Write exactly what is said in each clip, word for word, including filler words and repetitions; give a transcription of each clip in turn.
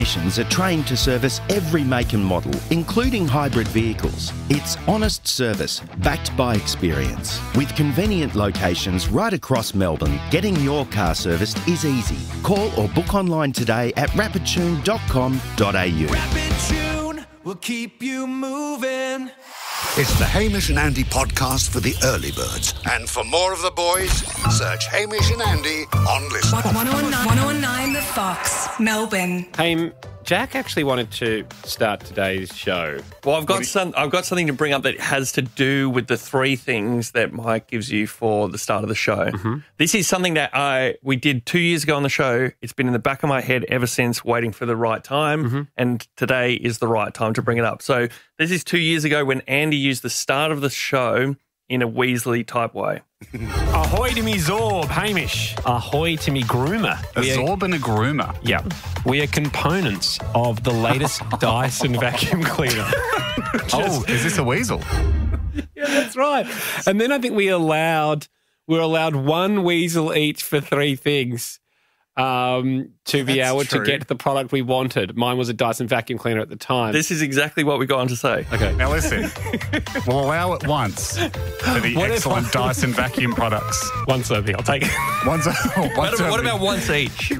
Technicians are trained to service every make and model, including hybrid vehicles. It's honest service, backed by experience. With convenient locations right across Melbourne, getting your car serviced is easy. Call or book online today at rapid tune dot com dot a u. Rapid Tune will keep you moving. It's the Hamish and Andy podcast for the early birds. And for more of the boys, search Hamish and Andy on Listen. one oh nine, one oh nine The Fox, Melbourne. Hey, Jack actually wanted to start today's show. Well, I've got some. I've got something to bring up that has to do with the three things that Mike gives you for the start of the show. Mm-hmm. This is something that I we did two years ago on the show. It's been in the back of my head ever since, waiting for the right time, mm-hmm. and today is the right time to bring it up. So this is two years ago when Andy used the start of the show in a Weasley type way. Ahoy to me Zorb, Hamish. Ahoy to me Groomer. A Zorb and a Groomer. Yeah. We are components of the latest Dyson vacuum cleaner. Oh, is this a weasel? Yeah, that's right. And then I think we allowed, we were allowed one weasel each for three things um, to be That's able true. to get the product we wanted. Mine was a Dyson vacuum cleaner at the time. This is exactly what we got on to say. Okay. Now listen, we'll allow it once for the What if- excellent Dyson vacuum products. One serving, I'll take it. Once, once What about, what only. about once each?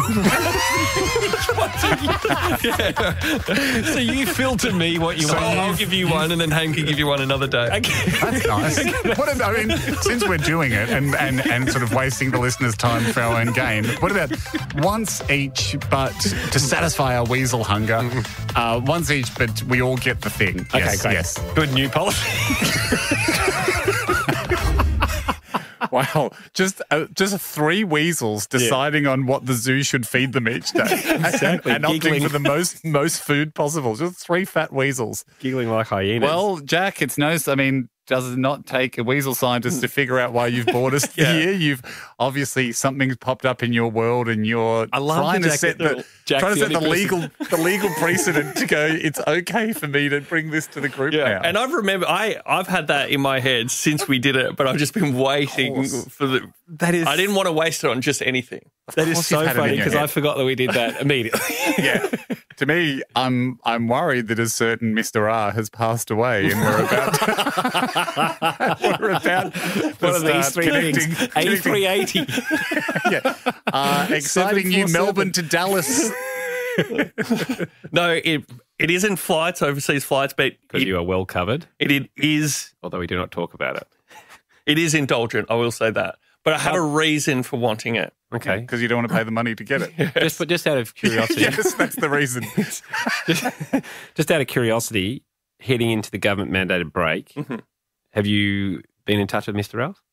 So you filter me what you So want. I'll give you one, and then Haim can give you one another day. That's nice. What about, I mean, since we're doing it and, and, and sort of wasting the listeners' time for our own gain, what about once each, but to satisfy our weasel hunger, uh, once each, but we all get the thing. Okay, yes, great. Yes. Good new policy. Wow, just uh, just three weasels deciding on what the zoo should feed them each day, Exactly. and, and opting Giggling. for the most most food possible. Just three fat weasels. Giggling like hyenas. Well, Jack, it's no. I mean, does it not take a weasel scientist to figure out why you've brought us Yeah. here? You've obviously something's popped up in your world, and you're I love trying the to Jack- set the Jack's trying to the set the only legal the legal precedent to go. It's okay for me to bring this to the group Yeah, now. and I've remember I I've had that in my head since we did it, but I've just been waiting course. for the. that is I didn't want to waste it on just anything. that is course so you've had it in funny your because I head. forgot that we did that immediately. Yeah. To me, I'm I'm worried that a certain Mister R has passed away, and we're about to, we're about to One of these start three connecting- things. A three eighty. Yeah. Uh, exciting new seven four seven. Melbourne to Dallas. No, it it isn't flights, overseas flights, but Because it, you are well covered, it, it is although we do not talk about it. it is indulgent. I will say that, but I have a reason for wanting it. Okay. Because you don't want to pay the money to get it. Just, but just out of curiosity, Yes, that's the reason. just, just out of curiosity, heading into the government mandated break, Mm-hmm. have you been in touch with Mister Ralph?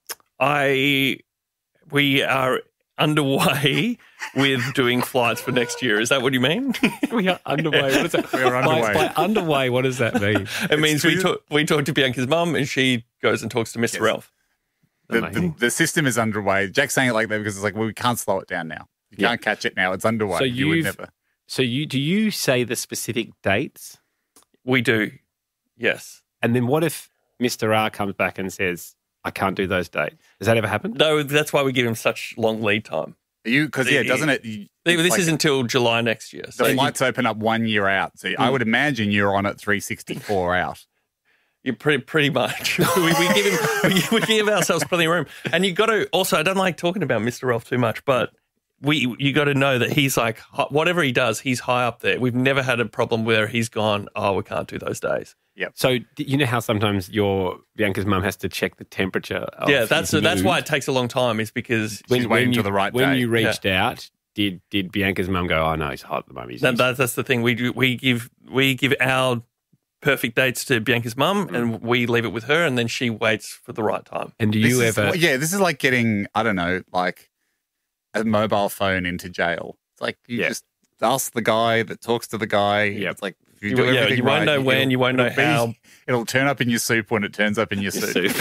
I we are underway with doing flights for next year. Is that what you mean? We are underway. What is that? We are By- underway. By, underway, what does that mean? It means we true. talk we talk to Bianca's mum, and she goes and talks to Mister Yes. Ralph. The, the, Amazing. the system is underway. Jack's saying it like that because it's like, well, we can't slow it down now. You Yeah. can't catch it now. It's underway. So you would you've- never. So you do you say the specific dates? We do, yes. And then what if Mister R comes back and says, I can't do those dates? Has that ever happened? No, that's why we give him such long lead time. You Because, yeah, doesn't it? you- This like, is until July next year. the So you, flights open up one year out. So I would imagine you're on at three sixty-four out. you're pretty pretty much. we, we give him we, we give ourselves plenty of room, and you got to also. I don't like talking about Mister Ralph too much, but we you got to know that he's like whatever he does, he's high up there. We've never had a problem where he's gone. Oh, we can't do those days. So d- you know how sometimes your Bianca's mum has to check the temperature of yeah, that's his that's mood? why it takes a long time. Is because She's waiting you, till the right When day. you reached out, did did Bianca's mum go, oh, no, he's hot at the moment. He's, that, that, that's the thing. We do, we give we give our perfect dates to Bianca's mum, and we leave it with her, and then she waits for the right time. and do This you is- ever... well, yeah, this is like getting, I don't know, like a mobile phone into jail. It's like you Yeah. just ask the guy that talks to the guy. Yep. It's like, if you You- do yeah, everything you won't right, know when, it'll- you won't know it'll be- how. It'll turn up in your soup when it turns up in your soup.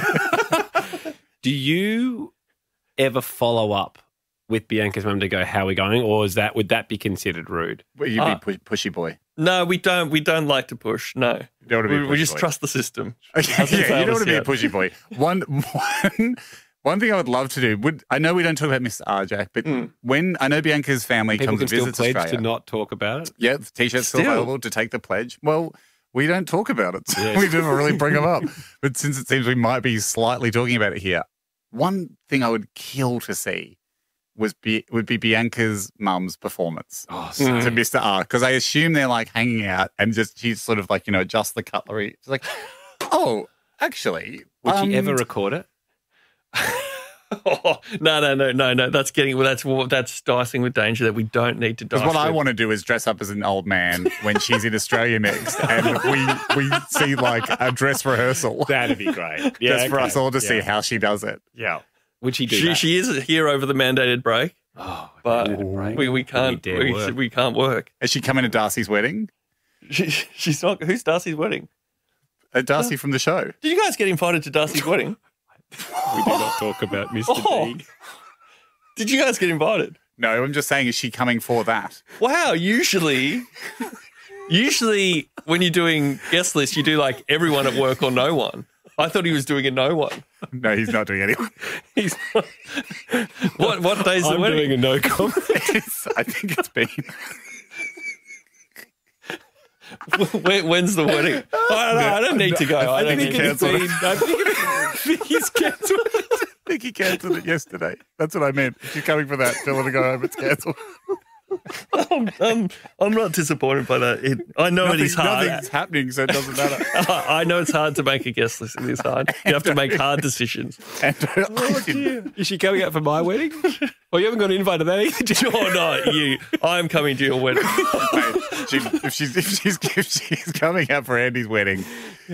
Do you ever follow up with Bianca's mum to go, how are we going? Or is that would that be considered rude? Well, You'd Ah. be pu- pushy boy. No, we don't. We don't like to push. No, You don't want to be we, a we pushy just boy. trust the system. yeah, Hasn't you failed don't us want to be a yet. pushy boy. One, one, One thing I would love to do, would I know we don't talk about Mister R, Jack, but Mm. when I know Bianca's family People comes can and still visits pledge Australia. to not talk about it. Yeah, the T-shirt's still, Still. available to take the pledge. Well, we don't talk about it, so Yes. we never really bring them up. But since it seems we might be slightly talking about it here, one thing I would kill to see was be, would be Bianca's mum's performance Oh, to Mister R, because I assume they're like hanging out and just she's sort of like, you know, adjust the cutlery. It's like, oh, actually, Would um, she ever record it? Oh, no, no, no, no, no. That's getting well, that's that's dicing with danger that we don't need to dice. Because what I with. want to do is dress up as an old man when she's in Australia next, and we we see like a dress rehearsal. That'd be great. just for us all to see how she does it. Yeah. Would she do She, that? she is here over the mandated break, oh, but mandated break. we, we can't dare we, work. we can't work. Is she coming to Darcy's wedding? She, she's not. Who's Darcy's wedding? Uh, Darcy from the show. Did you guys get invited to Darcy's wedding? we do not talk about Mister Oh. Dean. Did you guys get invited? No, I'm just saying, is she coming for that? Wow. Usually, usually when you're doing guest lists, you do like everyone at work or no one. I thought he was doing a no one. No, he's not doing anyone. He's not. What what day's the I'm wedding? doing a no comment. It's- I think it's been. When, when's the wedding? I don't know. I don't need to go. I, I don't think need he to. cancelled it. I think, I think he's cancelled it. I think he cancelled it yesterday. That's what I meant. If you're coming for that, tell her to go home. It's cancelled. I'm, I'm, I'm not disappointed by that. It, I know it is hard. Nothing's happening, so it doesn't matter. I know it's hard to make a guest list. It is hard. You have to make hard decisions. And I didn't- Is she coming out for my wedding? Well, you haven't got an invite to that either. Sure, not you. I'm coming to your wedding. Mate, she, if she's if she's if she's coming out for Andy's wedding,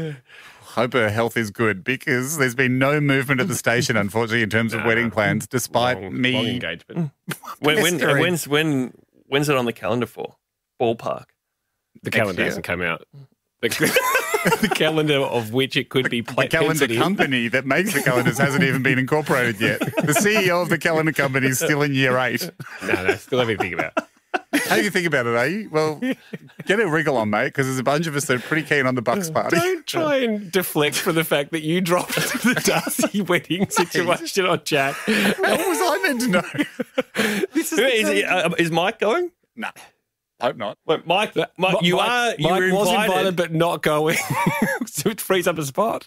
hope her health is good, because there's been no movement at the station, unfortunately, in terms of wedding plans, despite Long, me. long engagement. When, when, Pestering. when's when when's it on the calendar for? Ballpark. The calendar year. hasn't come out. The, the calendar of which it could be The pla- calendar penciled in. company that makes the calendars hasn't even been incorporated yet. The C E O of the calendar company is still in year eight. No, no, still have to think about. How do you think about it, eh? Well, get a wriggle on, mate, because there's a bunch of us that are pretty keen on the Bucks party. Don't try and deflect from the fact that you dropped the Darcy wedding situation on Jack. How was I meant to know? This is, Is, is, uh, is Mike going? No, hope not. Wait, Mike, Mike, you Mike, are. You Mike were was invited. invited, but not going. So it frees up a spot.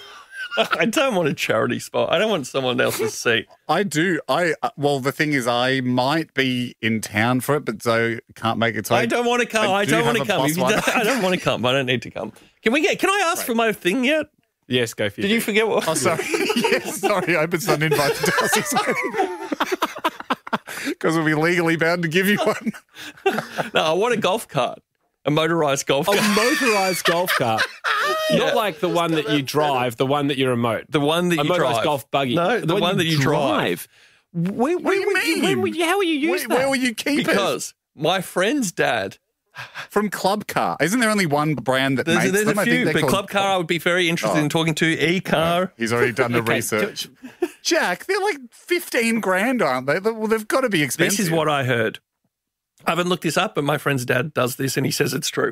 I don't want a charity spot. I don't want someone else's seat. I do. I uh, well, the thing is, I might be in town for it, but Zoe can't make it. So I don't want to come. I, do don't want have to a come. plus If you one. don't- I don't want to come. I don't need to come. Can we get? Can I ask for my thing yet? Yes, go for Did you forget what? Oh, sorry. yes, sorry. I hope it's not an invite to Darcy's wedding. Because we'll be legally bound to give you one. No, I want a golf cart, a motorised golf A cart. motorised golf cart. Not like the one that you drive, the one that you remote. The one that A you motorised drive. golf buggy. No, the, one, that you drive. Where, where, do you would mean? when would you, how will you use Where, that? where will you keep it? Because my friend's dad. From Club Car. Isn't there only one brand that There's, makes there's them? a I think few, they're but called- Club Car I would be very interested Oh. in talking to. E-Car. He's already done the Okay, research. Jack, they're like fifteen grand, aren't they? Well, they've got to be expensive. This is what I heard. I haven't looked this up, but my friend's dad does this, and he says it's true.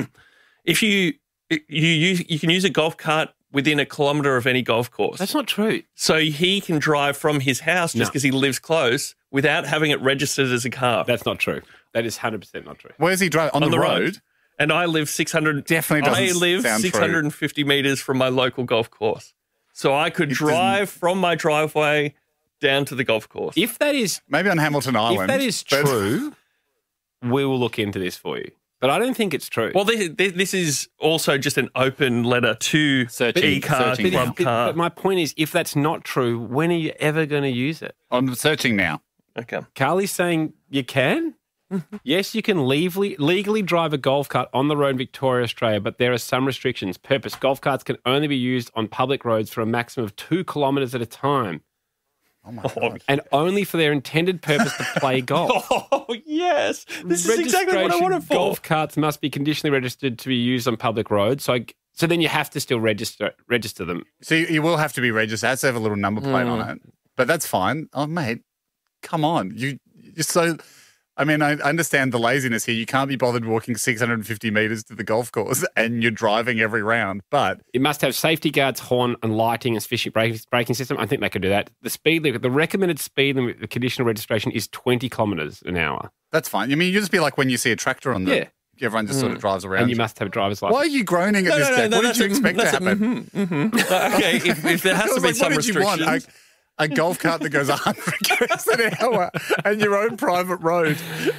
If you you use, you can use a golf cart within a kilometre of any golf course. That's not true. So he can drive from his house just No. because he lives close without having it registered as a car. That's not true. That is one hundred percent not true. Where's he driving? On, on the, the road? road. And I live six hundred. Definitely doesn't I live sound true. six hundred fifty metres from my local golf course. So I could It drive from my driveway down to the golf course. If that is Maybe on Hamilton Island. if that is but- true, we will look into this for you. But I don't think it's true. Well, this, this is also just an open letter to Searching- E-Car, searching Club now. but, Car. but my point is, if that's not true, when are you ever going to use it? I'm searching now. Okay. Carly's saying you can. Yes, you can legally, legally drive a golf cart on the road in Victoria, Australia, but there are some restrictions. Purpose: golf carts can only be used on public roads for a maximum of two kilometres at a time, Oh, my God. and only for their intended purpose to play golf. Oh, yes. This is exactly what I Registration wanted for. Golf carts must be conditionally registered to be used on public roads. So, I, so then you have to still register register them. So you, you will have to be registered. It has to have a little number plate Hmm. on it. But that's fine. Oh, mate, come on. You, you're so... I mean, I understand the laziness here. You can't be bothered walking six hundred fifty metres to the golf course and you're driving every round, but... It must have safety guards, horn and lighting and sufficient braking, braking system. I think they could do that. The speed limit, the recommended speed limit, the conditional registration is twenty kilometres an hour. That's fine. I mean, you just be like when you see a tractor on the... Yeah. Everyone just mm. sort of drives around. And you must have a driver's license. Why are you groaning at no, this, no, Jack? no, what no, did you expect to happen? Mm-hmm, mm-hmm. Okay, if, if there has to be like, some what did restrictions. You want? A, a golf cart that goes one hundred kilometres an hour and your own private road.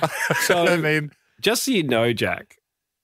So, I mean... Just so you know, Jack,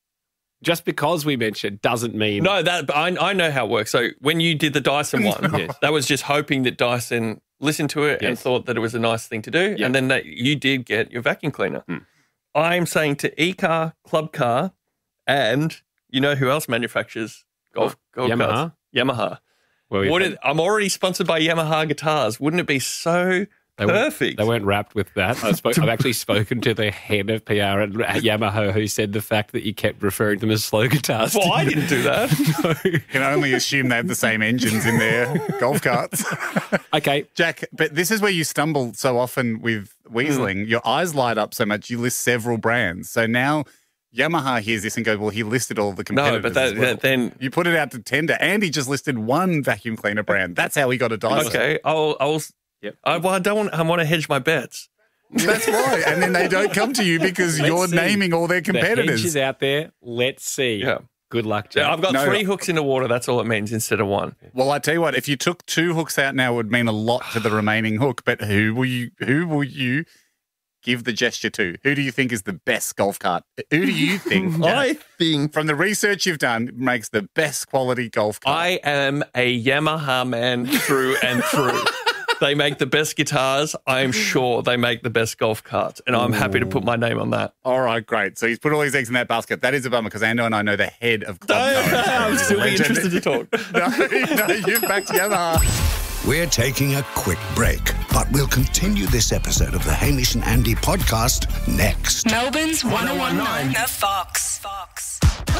just because we mentioned doesn't mean... No, that I, I know how it works. So when you did the Dyson one, yes. that was just hoping that Dyson listened to it yes. and thought that it was a nice thing to do. Yep. And then that you did get your vacuum cleaner. Hmm. I'm saying to E-Car, Club Car, and you know who else manufactures golf, golf Yamaha? carts? Yamaha. Well, What it, I'm already sponsored by Yamaha guitars. Wouldn't it be so they perfect? Weren't, they weren't wrapped with that. I spoke, I've actually spoken to the head of P R at Yamaha who said the fact that you kept referring to them as slow guitars. Well, I didn't do that. No. You can only assume they have the same engines in their golf carts. Okay. Jack, but this is where you stumble so often with weaseling. Mm. Your eyes light up so much, you list several brands. So now Yamaha hears this and goes, well, he listed all the competitors. No, but that, as well. that then... You put it out to tender. Andy just listed one vacuum cleaner brand. That's how he got a Dyson. Okay, I'll... I'll Yep. I, well, I don't want... I want to hedge my bets. That's why. And then they don't come to you because Let's you're see. naming all their competitors. The hedge is out there. Let's see. Yeah. Good luck, Jack. Yeah, I've got No. three hooks in the water. That's all it means instead of one. Well, I tell you what, if you took two hooks out now, it would mean a lot to the remaining hook. But who will you who will you give the gesture to? Who do you think is the best golf cart? Who do you think, Jack, I think... from the research you've done, makes the best quality golf cart? I am a Yamaha man through and through. They make the best guitars. I'm sure they make the best golf carts, and I'm happy to put my name on that. All right, great. So he's put all his eggs in that basket. That is a bummer because Ando and I know the head of Club Car. I'm still interested to talk. no, no, you've backed Yamaha. We're taking a quick break, but we'll continue this episode of the Hamish and Andy podcast next. Melbourne's one oh one nine The Fox. Fox.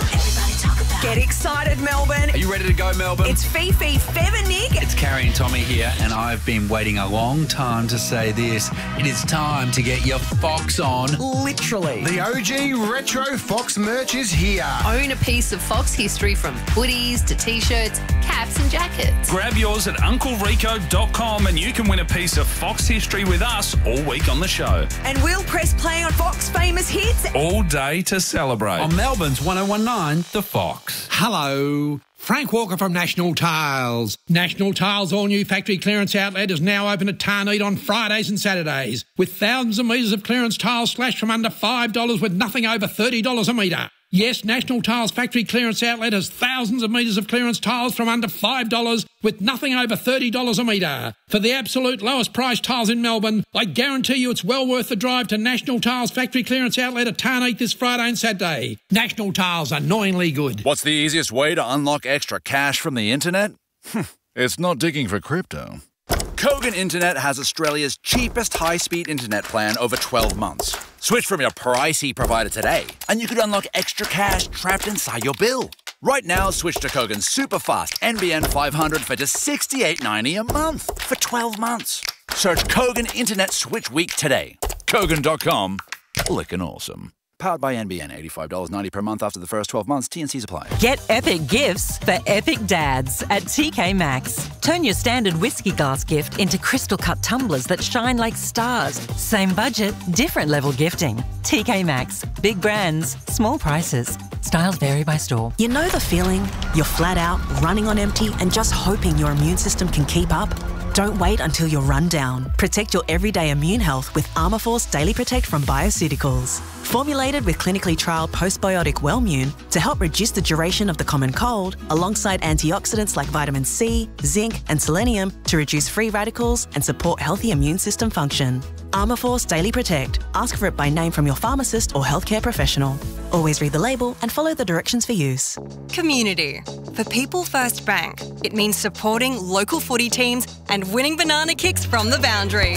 Get excited, Melbourne. Are you ready to go, Melbourne? It's Fifi Fevenig. It's Carrie and Tommy here, and I've been waiting a long time to say this. It is time to get your Fox on. Literally. The O G Retro Fox merch is here. Own a piece of Fox history from hoodies to T-shirts, caps and jackets. Grab yours at uncle rico dot com and you can win a piece of Fox history with us all week on the show. And we'll press play on Fox famous hits. All day to celebrate. On Melbourne's one oh one nine The Fox. Hello. Frank Walker from National Tiles. National Tiles' all-new factory clearance outlet is now open at Tarneed on Fridays and Saturdays, with thousands of metres of clearance tiles slashed from under five dollars with nothing over thirty dollars a metre. Yes, National Tiles factory clearance outlet has thousands of metres of clearance tiles from under five dollars with nothing over thirty dollars a metre. For the absolute lowest price tiles in Melbourne, I guarantee you it's well worth the drive to National Tiles factory clearance outlet at Tarneed this Friday and Saturday. National Tiles, annoyingly good. What's the easiest way to unlock extra cash from the internet? It's not digging for crypto. Kogan Internet has Australia's cheapest high-speed internet plan over twelve months. Switch from your pricey provider today, and you could unlock extra cash trapped inside your bill. Right now, switch to Kogan's super fast N B N five hundred for just sixty-eight ninety a month for twelve months. Search Kogan Internet Switch Week today. Kogan dot com. Lickin' awesome. Powered by N B N, eighty-five dollars ninety per month after the first twelve months. T and Cs apply. Get epic gifts for epic dads at T K Maxx. Turn your standard whiskey glass gift into crystal cut tumblers that shine like stars. Same budget, different level gifting. T K Maxx. Big brands, small prices. Styles vary by store. You know the feeling? You're flat out, running on empty, and just hoping your immune system can keep up? Don't wait until you're run down. Protect your everyday immune health with Armour Force Daily Protect from Bioceuticals. Formulated with clinically trialled postbiotic Wellmune to help reduce the duration of the common cold, alongside antioxidants like vitamin C, zinc, and selenium to reduce free radicals and support healthy immune system function. Armour Force Daily Protect. Ask for it by name from your pharmacist or healthcare professional. Always read the label and follow the directions for use. Community. For People First Bank, it means supporting local footy teams and winning banana kicks from the boundary.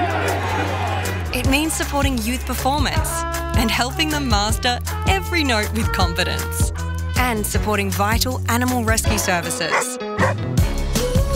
It means supporting youth performance and helping them master every note with confidence. And supporting vital animal rescue services.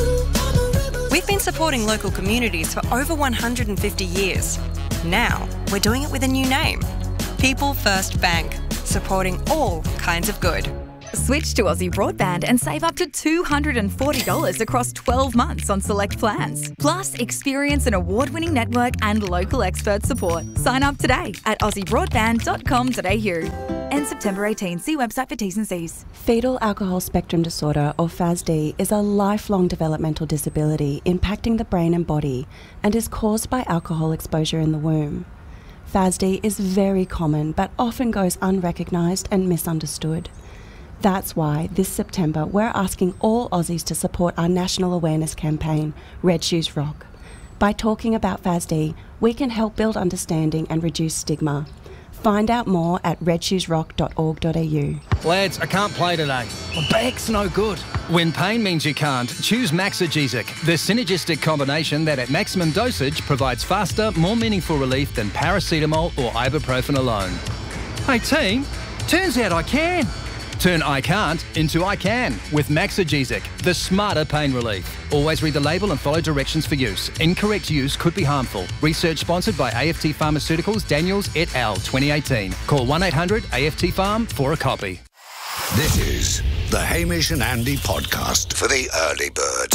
We've been supporting local communities for over one hundred fifty years. Now, we're doing it with a new name. People First Bank, supporting all kinds of good. Switch to Aussie Broadband and save up to two hundred forty dollars across twelve months on select plans. Plus, experience an award-winning network and local expert support. Sign up today at aussie broadband dot com dot a u. End September eighteenth. See website for T's and C's. Fetal alcohol spectrum disorder, or F A S D, is a lifelong developmental disability impacting the brain and body and is caused by alcohol exposure in the womb. F A S D is very common but often goes unrecognised and misunderstood. That's why this September we're asking all Aussies to support our national awareness campaign, Red Shoes Rock. By talking about F A S D, we can help build understanding and reduce stigma. Find out more at red shoes rock dot org dot a u. Lads, I can't play today. My back's no good. When pain means you can't, choose Maxagesic, the synergistic combination that at maximum dosage provides faster, more meaningful relief than paracetamol or ibuprofen alone. Hey team, turns out I can. Turn I can't into I can with Maxagesic, the smarter pain relief. Always read the label and follow directions for use. Incorrect use could be harmful. Research sponsored by A F T Pharmaceuticals, Daniels et al. twenty eighteen. Call one eight hundred A F T Pharm for a copy. This is the Hamish and Andy podcast for the early birds.